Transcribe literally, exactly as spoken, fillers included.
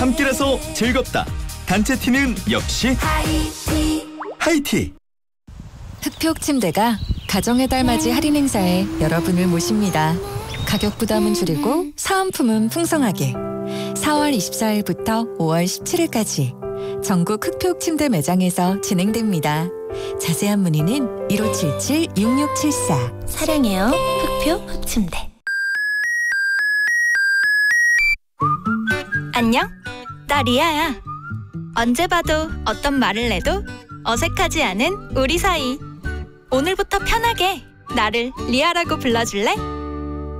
함께라서 즐겁다. 단체 티는 역시 하이티. 하이티. 흑표 침대가 가정의 달 맞이 할인 행사에 여러분을 모십니다. 가격 부담은 줄이고 사은품은 풍성하게. 사월 이십사일부터 오월 십칠일까지 전국 흑표 침대 매장에서 진행됩니다. 자세한 문의는 일오칠칠 육육칠사. 사랑해요. 흑표 흑침대. 안녕? 나 리아야. 언제 봐도 어떤 말을 해도 어색하지 않은 우리 사이. 오늘부터 편하게 나를 리아라고 불러줄래?